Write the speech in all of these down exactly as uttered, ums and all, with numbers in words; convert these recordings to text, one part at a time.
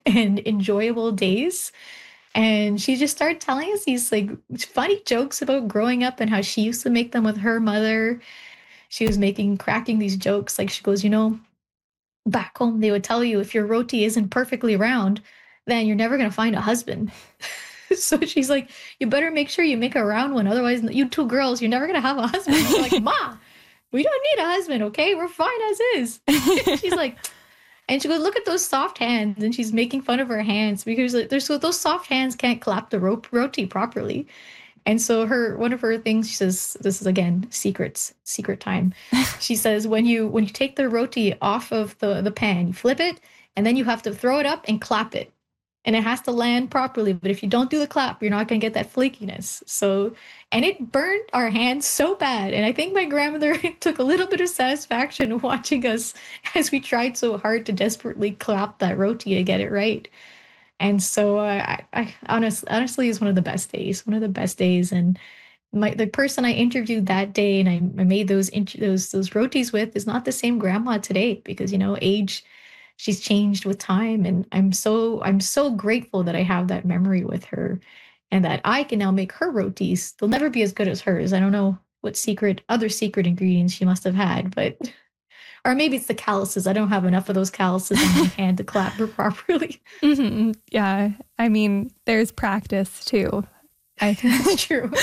and enjoyable days. And she just started telling us these like funny jokes about growing up and how she used to make them with her mother. She was making cracking these jokes. Like she goes, you know, back home they would tell you if your roti isn't perfectly round, then you're never gonna find a husband. So she's like, you better make sure you make a round one, otherwise you two girls, you're never gonna have a husband. And we're like, Ma, we don't need a husband, okay? We're fine as is. She's like, and she goes, look at those soft hands, and she's making fun of her hands because like, there's so those soft hands can't clap the rope roti properly. And so her one of her things she says, this is again secrets, secret time. She says when you when you take the roti off of the the pan, you flip it, and then you have to throw it up and clap it. And it has to land properly. But if you don't do the clap, you're not gonna get that flakiness. So and it burned our hands so bad. And I think my grandmother took a little bit of satisfaction watching us as we tried so hard to desperately clap that roti to get it right. And so uh, I, I honest, honestly is one of the best days, one of the best days. And my the person I interviewed that day and I, I made those int- those those rotis with is not the same grandma today because you know age, she's changed with time. And I'm so I'm so grateful that I have that memory with her, and that I can now make her rotis. They'll never be as good as hers. I don't know what secret other secret ingredients she must have had, but or maybe it's the calluses. I don't have enough of those calluses on my hand to clap her properly. Mm-hmm. Yeah. I mean, there's practice too. I That's true.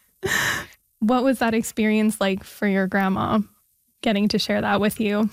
What was that experience like for your grandma getting to share that with you?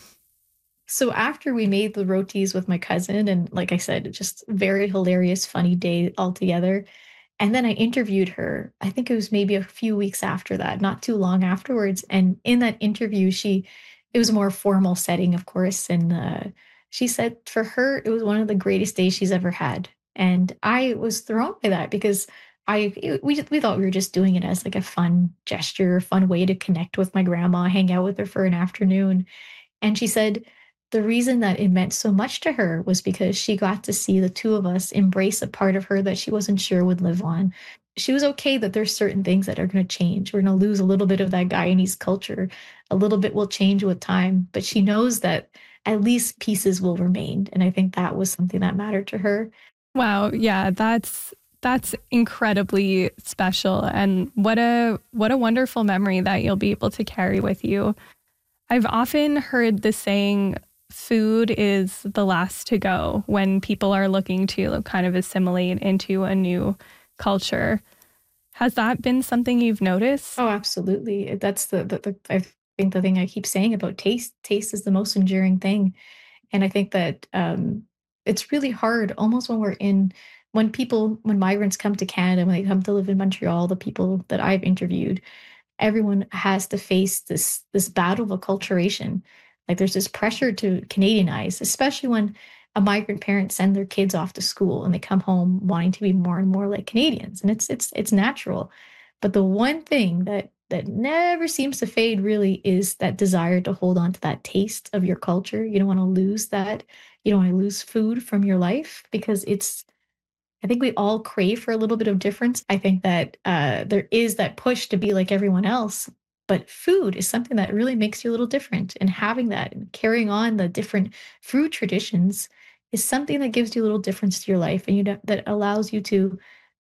So after we made the rotis with my cousin, and like I said, just very hilarious, funny day altogether. And then I interviewed her. I think it was maybe a few weeks after that, not too long afterwards. And in that interview, she, it was a more formal setting, of course. And uh, she said for her, it was one of the greatest days she's ever had. And I was thrown by that because I we we thought we were just doing it as like a fun gesture, fun way to connect with my grandma, hang out with her for an afternoon. And she said the reason that it meant so much to her was because she got to see the two of us embrace a part of her that she wasn't sure would live on. She was okay that there's certain things that are going to change. We're going to lose a little bit of that Guyanese culture. A little bit will change with time, but she knows that at least pieces will remain. And I think that was something that mattered to her. Wow. Yeah, that's that's incredibly special. And what a what a wonderful memory that you'll be able to carry with you. I've often heard the saying, food is the last to go when people are looking to kind of assimilate into a new culture. Has that been something you've noticed? Oh, absolutely. That's the, the, the I think the thing I keep saying about taste. Taste is the most enduring thing. And I think that um, it's really hard almost when we're in, when people, when migrants come to Canada, when they come to live in Montreal, the people that I've interviewed, everyone has to face this this battle of acculturation. Like there's this pressure to Canadianize, especially when a migrant parent send their kids off to school and they come home wanting to be more and more like Canadians. And it's it's it's natural. But the one thing that that never seems to fade really is that desire to hold on to that taste of your culture. You don't want to lose that. You don't want to lose food from your life because it's I think we all crave for a little bit of difference. I think that uh, there is that push to be like everyone else, but food is something that really makes you a little different. And having that and carrying on the different food traditions is something that gives you a little difference to your life, and you know, that allows you to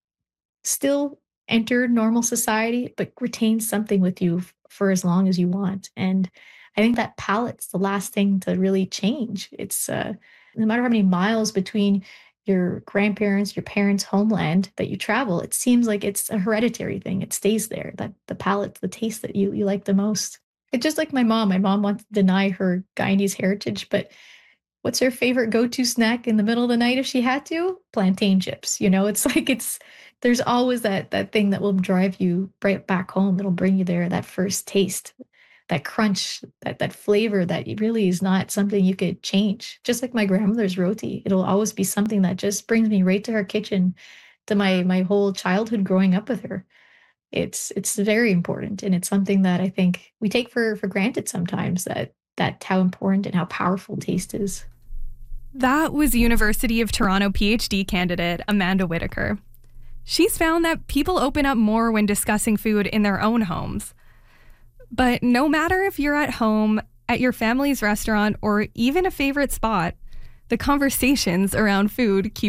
still enter normal society, but retain something with you f- for as long as you want. And I think that palate's the last thing to really change. It's uh, no matter how many miles between your grandparents, your parents' homeland that you travel, it seems like it's a hereditary thing. It stays there. That the palate, the taste that you you like the most. It's just like my mom. My mom wants to deny her Guyanese heritage, but what's her favorite go-to snack in the middle of the night if she had to? Plantain chips. You know, it's like it's there's always that that thing that will drive you right back home. It'll bring you there, that first taste, that crunch, that that flavor that really is not something you could change. Just like my grandmother's roti. It'll always be something that just brings me right to her kitchen, to my my whole childhood growing up with her. It's it's very important, and it's something that I think we take for for granted sometimes, that that how important and how powerful taste is. That was University of Toronto PhD candidate Amanda Whitaker. She's found that people open up more when discussing food in their own homes. But no matter if you're at home, at your family's restaurant, or even a favorite spot, the conversations around food keep